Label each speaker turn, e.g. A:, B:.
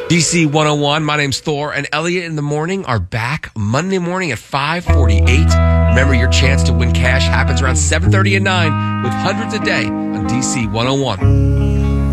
A: DC 101, my name's Thor, and Elliot in the Morning are back Monday morning at 5:48. Remember, your chance to win cash happens around 7:30 and 9 with hundreds a day on DC 101.